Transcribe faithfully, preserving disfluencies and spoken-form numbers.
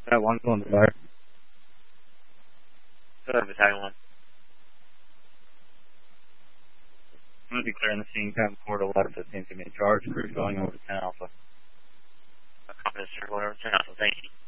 That one's on the fire. Go ahead, Battalion one. I'm going to be clearing the scene, ten four to left, that seems to be in charge. Crew going over to ten Alpha. Confidence, going over to ten Alpha, thank you.